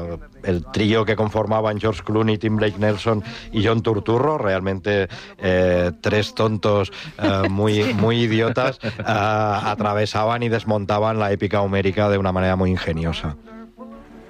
el trío que conformaban George Clooney, Tim Blake Nelson y John Turturro, realmente tres tontos muy idiotas, atravesaban y desmontaban la épica homérica de una manera muy ingeniosa.